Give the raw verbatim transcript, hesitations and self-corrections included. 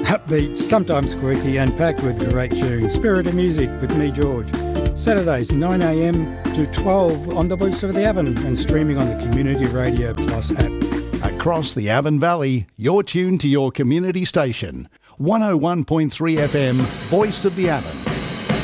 Upbeat, sometimes quirky and packed with great tunes. Spirit of Music with me, George. Saturdays nine a m to twelve on the Voice of the Avon and streaming on the Community Radio Plus app. Across the Avon Valley, you're tuned to your community station. one oh one point three F M, Voice of the Avon.